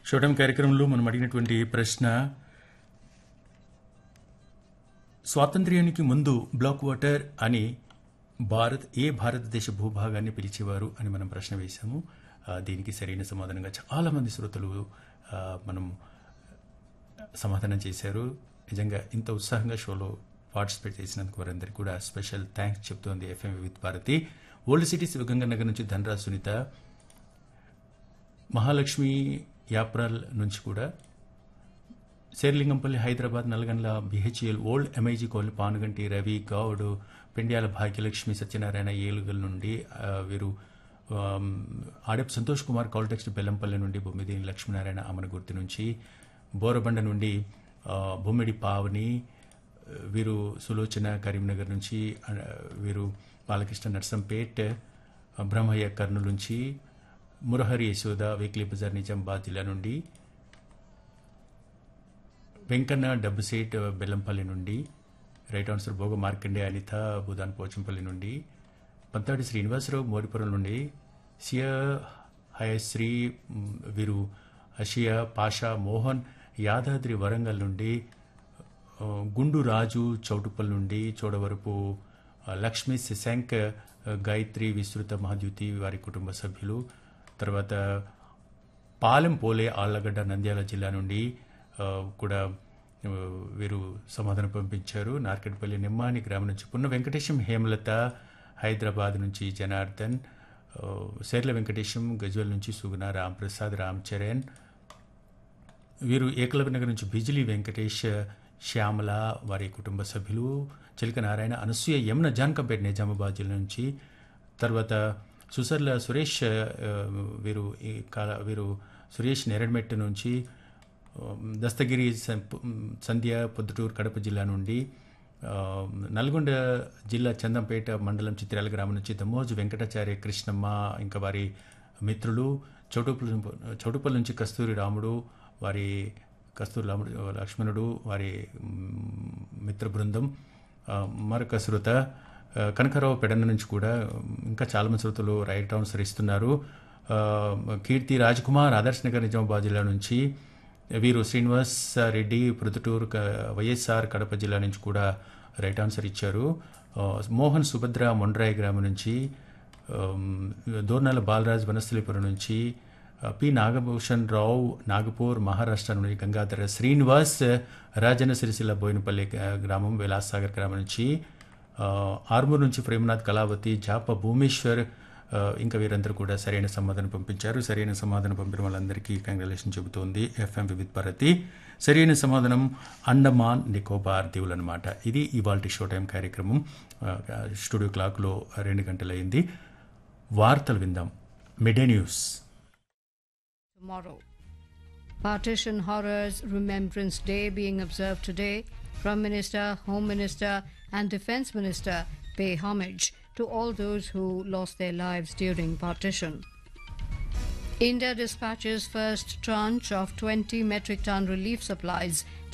Show time కార్యక్రమంలో మనం అడిగినటువంటి ప్రశ్న, స్వాతంత్ర్యానికి ముందు బ్లాక్ వాటర్ అని ఏ భారతదేశ భూభాగాన్ని పిలిచేవారు అని మనం ప్రశ్న వేశాము. దీనికి సరైన సమాధానంగా చాలా మంది శ్రోతలు మనం సమాధానం చేశారు. నిజంగా ఇంత ఉత్సాహంగా షోలో పార్టిసిపేట్ చేసినందుకు వారందరికీ కూడా స్పెషల్ థ్యాంక్స్ చెప్తోంది ఎఫ్ఎం వివిధ భారతి. ఓల్డ్ సిటీ శివగంగా నగర్ నుంచి ధనరాజ్ సునీత, మహాలక్ష్మి యాప్రాల్ నుంచి కూడా, Serilingampally Hyderabad Nallagandla BHEL old MIG colony Panuganti Ravi Goud, Pendyala Bhagyalakshmi Satyanarayana ఏలుగల్ నుండి, వీరు ఆడప్ సంతోష్ కుమార్ కాల్టెక్స్ట్ బెల్లంపల్లి నుండి, బొమ్మిదేని లక్ష్మీనారాయణ అమనగుర్తి నుంచి, బోరబండ నుండి బొమ్మిడి పావని, వీరు సులోచన కరీంనగర్ నుంచి, వీరు బాలకృష్ణ నర్సంపేట్, బ్రహ్మయ్య కర్నూలు నుంచి, మురహరి యశోద వీక్లీ బజార్ నిజామాబాద్ జిల్లా నుండి, వెంకన్న డబ్బుసేట్ బెల్లంపల్లి నుండి, రైట్ ఆన్సర్ భోగ మార్కండే అనిత భూదాన్ పోచంపల్లి నుండి, పంతాడి శ్రీనివాసరావు మోరిపురం నుండి, సియా హయశ్రీ, వీరు అషియా పాషా మోహన్ యాదాద్రి వరంగల్ నుండి, గుండు రాజు చౌటుప్పల్ నుండి, చోడవరపు లక్ష్మీ శశాంక్, గాయత్రి విస్తృత మహాద్యుతి వారి కుటుంబ సభ్యులు, తర్వాత పాలెం పోలే ఆళ్లగడ్డ నంద్యాల జిల్లా నుండి కూడా వీరు సమాధానం పంపించారు. నార్కెట్పల్లి నిమ్మాని గ్రామం నుంచి పున్న వెంకటేశం, హేమలత హైదరాబాద్ నుంచి జనార్దన్, శేర్ల వెంకటేశం గజ్వల్ నుంచి సుగుణ, రాంప్రసాద్, రామ్ చరణ్, వీరు ఏకలవ్యనగర్ నుంచి బిజిలీ వెంకటేష్, శ్యామల వారి కుటుంబ సభ్యులు, చిలక నారాయణ, అనసూయ యమున జాన్కంపేట నిజామాబాద్ జిల్లా నుంచి, తర్వాత సుసర్ల సురేష్, వీరు సురేష్ నెరడ్మెట్ నుంచి, దస్తగిరి సంధ్య పొద్దుటూరు కడప జిల్లా నుండి, నల్గొండ జిల్లా చందంపేట మండలం చిత్రాల గ్రామం నుంచి దమోజు వెంకటాచార్య కృష్ణమ్మ ఇంకా వారి మిత్రులు, చౌటుపల్లి నుంచి కస్తూరి రాముడు, వారి కస్తూరి రాముడు లక్ష్మణుడు వారి మిత్ర బృందం, మరొక శ్రోత కనకరావు పెడన్న నుంచి కూడా ఇంకా చాలామంది శ్రోతలు రైట్ ఆన్సర్ ఇస్తున్నారు. కీర్తి రాజ్కుమార్ ఆదర్శ్ నగర్ నిజామాబాద్ జిల్లా నుంచి, వీరు శ్రీనివాస్ రెడ్డి ప్రొద్దుటూరు వైఎస్ఆర్ కడప జిల్లా నుంచి కూడా రైట్ ఆన్సర్ ఇచ్చారు. మోహన్ సుభద్ర మొండ్రాయి గ్రామం నుంచి, దోర్నాల బాలరాజ్ వనస్థలిపురం నుంచి, పి నాగభూషణ్ రావు నాగపూర్ మహారాష్ట్ర నుండి, గంగాధర శ్రీనివాస్ రాజన్న సిరిసిల్ల బోయినపల్లి గ్రామం విలాసాగర్ గ్రామం నుంచి, ఆర్మూర్ నుంచి ప్రేమనాథ్ కళావతి, జాప భూమేశ్వర్, ఇంకా వీరందరూ కూడా సరైన సమాధానం పంపించారు. సరైన సమాధానం పంపిన వాళ్ళందరికీ కంగ్రాచులేషన్ చెబుతోంది ఎఫ్ఎం వివిధ భారతి. సరైన సమాధానం అండమాన్ నికోబార్ దీవులు అనమాట. ఇది ఇవాల్టి షో టైం కార్యక్రమం. స్టూడియో క్లాక్లో 2 గంటలైంది. వార్తలు విందాం. మిడే news. Tomorrow, Partition Horrors Remembrance Day being observed today. Prime Minister, Home Minister and Defence Minister pay homage to all those who lost their lives during partition. India dispatches first tranche of 20 metric ton relief supplies